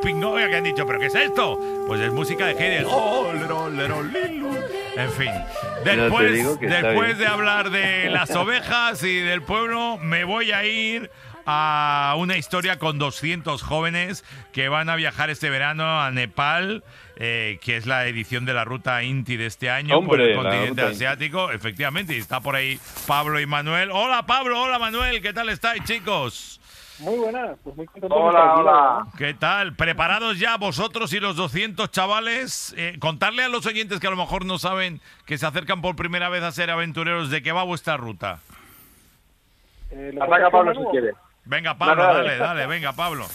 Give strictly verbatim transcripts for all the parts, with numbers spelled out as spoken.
Pink Noise, que han dicho, ¿pero qué es esto? Pues es música de Heidel. Oh, lero, lero, lilu. En fin, después, no después de hablar de las ovejas y del pueblo, me voy a ir a una historia con doscientos jóvenes que van a viajar este verano a Nepal, eh, que es la edición de la Ruta Inti de este año. Hombre, por el la continente Ruta asiático. Inti. Efectivamente, y está por ahí Pablo y Manuel. Hola Pablo, hola Manuel, ¿qué tal estáis, chicos? Muy buenas, pues muy contento. Hola, hola. ¿Qué tal? ¿Preparados ya vosotros y los doscientos chavales? Eh, contarle a los oyentes que a lo mejor no saben, que se acercan por primera vez a ser aventureros, ¿de qué va vuestra ruta? Eh, Ataca Pablo si quiere. Venga, Pablo, Dale, dale, dale. dale, venga, Pablo.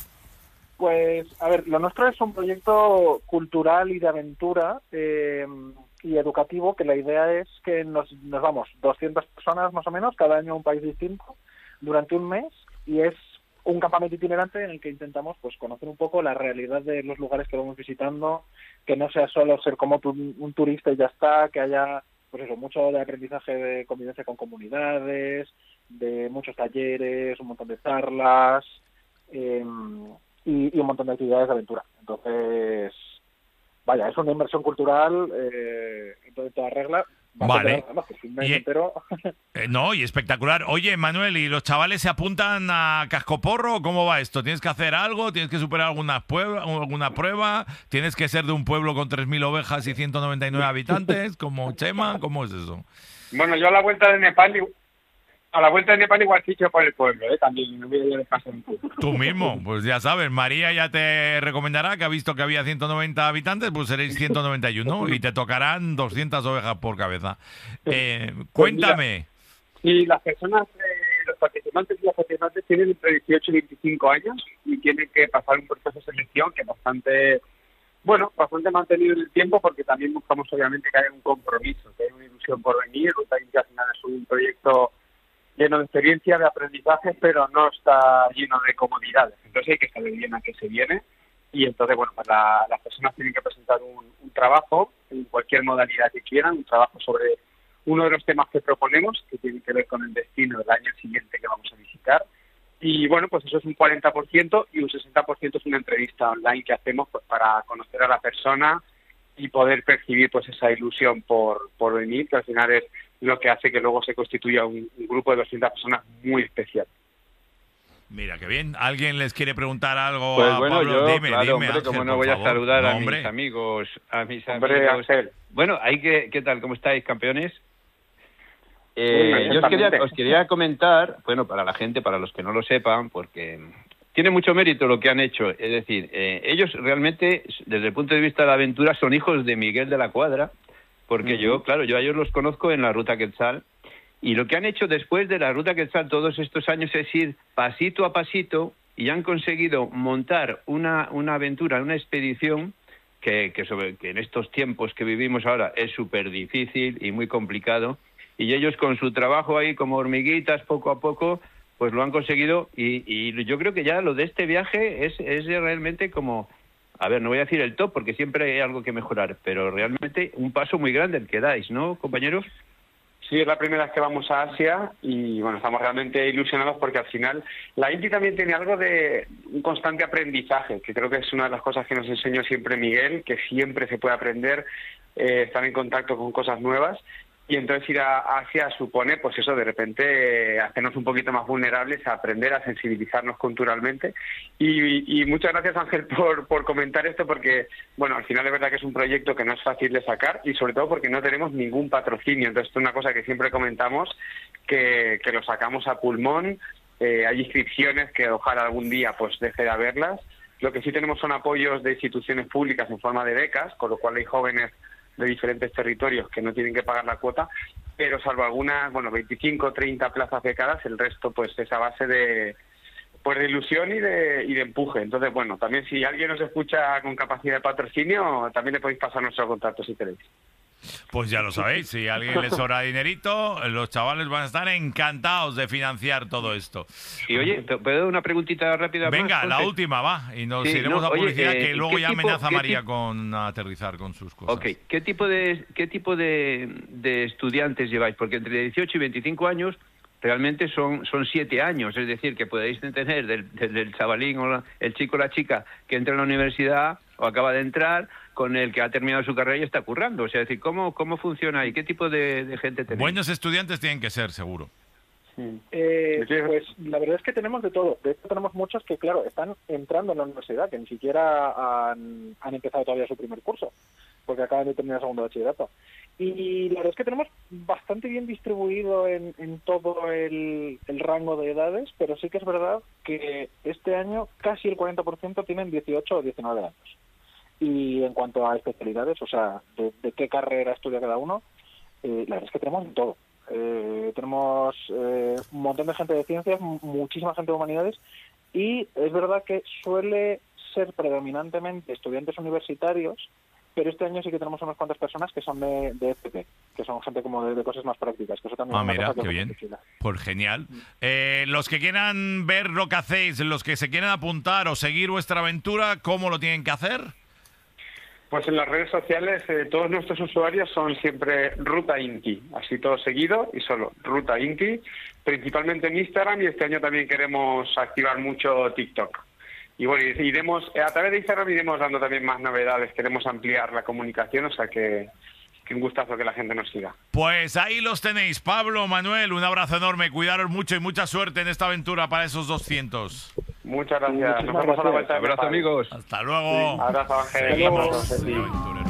Pues, a ver, lo nuestro es un proyecto cultural y de aventura eh, y educativo, que la idea es que nos, nos vamos doscientas personas más o menos, cada año a un país distinto, durante un mes, y es un campamento itinerante en el que intentamos pues conocer un poco la realidad de los lugares que vamos visitando, que no sea solo ser como tu, un turista y ya está, que haya pues eso, mucho de aprendizaje de convivencia con comunidades, de muchos talleres, un montón de charlas eh, y, y un montón de actividades de aventura. Entonces, vaya, es una inversión cultural eh, en toda regla. Vale. Además, que es un mes Y- entero. Eh, no, y espectacular. Oye, Manuel, ¿y los chavales se apuntan a cascoporro o cómo va esto? ¿Tienes que hacer algo? ¿Tienes que superar alguna prueba? ¿Alguna prueba? ¿Tienes que ser de un pueblo con tres mil ovejas y ciento noventa y nueve habitantes, como Chema? ¿Cómo es eso? Bueno, yo a la vuelta de Nepal, igu- a la vuelta de Nepal igual ficho por el pueblo, ¿eh? También no voy a ir de paso en pueblo. Tú mismo, pues ya sabes, María ya te recomendará, que ha visto que había ciento noventa habitantes, pues seréis ciento noventa y uno y te tocarán doscientas ovejas por cabeza. Eh, cuéntame. Y las personas, eh, los participantes y las participantes tienen entre dieciocho y veinticinco años y tienen que pasar un proceso de selección que es bastante, bueno, bastante mantenido en el tiempo, porque también buscamos obviamente que haya un compromiso, que haya una ilusión por venir. Ruta Inti al final es un proyecto lleno de experiencia, de aprendizaje, pero no está lleno de comodidades. Entonces hay que saber bien a qué se viene. Y entonces, bueno, pues la- las personas tienen que presentar un, un trabajo en cualquier modalidad que quieran, un trabajo sobre uno de los temas que proponemos, que tiene que ver con el destino del año siguiente que vamos a visitar. Y bueno, pues eso es un cuarenta por ciento y un sesenta por ciento es una entrevista online que hacemos pues para conocer a la persona y poder percibir pues esa ilusión por, por venir, que al final es lo que hace que luego se constituya un, un grupo de doscientas personas muy especial. Mira, qué bien. ¿Alguien les quiere preguntar algo Pues a bueno, Pablo? yo, dime, claro, dime, hombre, Ángel, como no por voy a favor. saludar No, a hombre. mis amigos, a mis Hombre, amigos. Ángel. Bueno, hay que, ¿qué tal? ¿Cómo estáis, campeones? Muy Eh, bien, yo os quería, exactamente. os quería comentar, bueno, para la gente, para los que no lo sepan, porque tiene mucho mérito lo que han hecho. Es decir, eh, ellos realmente, desde el punto de vista de la aventura, son hijos de Miguel de la Cuadra, porque yo, claro, yo a ellos los conozco en la Ruta Quetzal. Y lo que han hecho después de la Ruta Quetzal todos estos años es ir pasito a pasito y han conseguido montar una, una aventura, una expedición que, que, sobre, que en estos tiempos que vivimos ahora es súper difícil y muy complicado. Y ellos con su trabajo ahí como hormiguitas, poco a poco, pues lo han conseguido. Y, y yo creo que ya lo de este viaje es, es realmente como, a ver, no voy a decir el top porque siempre hay algo que mejorar, pero realmente un paso muy grande el que dais, ¿no, compañeros? Sí, es la primera vez que vamos a Asia y bueno, estamos realmente ilusionados porque al final la Inti también tiene algo de un constante aprendizaje, que creo que es una de las cosas que nos enseñó siempre Miguel, que siempre se puede aprender, eh, estar en contacto con cosas nuevas. Y entonces ir a Asia supone, pues eso, de repente eh, hacernos un poquito más vulnerables a aprender, a sensibilizarnos culturalmente. Y, y muchas gracias, Ángel, por, por comentar esto, porque, bueno, al final es verdad que es un proyecto que no es fácil de sacar y sobre todo porque no tenemos ningún patrocinio. Entonces, esto es una cosa que siempre comentamos, que, que lo sacamos a pulmón. Eh, hay inscripciones que ojalá algún día pues deje de haberlas. Lo que sí tenemos son apoyos de instituciones públicas en forma de becas, con lo cual hay jóvenes de diferentes territorios que no tienen que pagar la cuota, pero salvo algunas, bueno, veinticinco, treinta plazas becadas, el resto pues es a base de pues de ilusión y de, y de empuje. Entonces, bueno, también si alguien nos escucha con capacidad de patrocinio, también le podéis pasar nuestro contacto si queréis. Pues ya lo sabéis, si a alguien le sobra dinerito, los chavales van a estar encantados de financiar todo esto. Y oye, ¿te ¿puedo una preguntita rápida más, Venga, la José? última, va, y nos Sí, iremos no, a oye, publicidad, eh, que luego ¿qué ya tipo- amenaza qué María tip- con aterrizar con sus cosas. Ok, ¿qué tipo de qué tipo de, de estudiantes lleváis? Porque entre dieciocho y veinticinco años realmente son, son siete años, es decir, que podéis tener del, del, del chavalín o la, el chico o la chica que entra en la universidad o acaba de entrar con el que ha terminado su carrera y está currando. O sea, es decir, ¿cómo, cómo funciona y qué tipo de, de gente tenéis? Buenos estudiantes tienen que ser, seguro. Eh, pues la verdad es que tenemos de todo. De hecho, tenemos muchos que, claro, están entrando en la universidad, que ni siquiera han, han empezado todavía su primer curso, porque acaban de terminar segundo de bachillerato. Y la verdad es que tenemos bastante bien distribuido en, en todo el, el rango de edades, pero sí que es verdad que este año casi el cuarenta por ciento tienen dieciocho o diecinueve años. Y en cuanto a especialidades, o sea, de, de qué carrera estudia cada uno, eh, la verdad es que tenemos de todo. Eh, tenemos eh, un montón de gente de ciencias, muchísima gente de humanidades, y es verdad que suele ser predominantemente estudiantes universitarios, pero este año sí que tenemos unas cuantas personas que son de, de F P, que son gente como de, de cosas más prácticas, que eso también Ah, es una mira, cosa que qué es bien. difícil. Pues genial. Eh, los que quieran ver lo que hacéis, los que se quieran apuntar o seguir vuestra aventura, ¿cómo lo tienen que hacer? Pues en las redes sociales eh, todos nuestros usuarios son siempre Ruta Inti, así todo seguido y solo Ruta Inti, principalmente en Instagram, y este año también queremos activar mucho TikTok. Y bueno, iremos, a través de Instagram iremos dando también más novedades, queremos ampliar la comunicación, o sea que, que un gustazo que la gente nos siga. Pues ahí los tenéis, Pablo, Manuel, un abrazo enorme, cuidaros mucho y mucha suerte en esta aventura para esos doscientos. Muchas gracias, Muchísimas nos vemos a la gracias. vuelta. Abrazo, amigos. Hasta luego. Abrazo, Ángel. Seguimos. Hasta luego. Aventureros.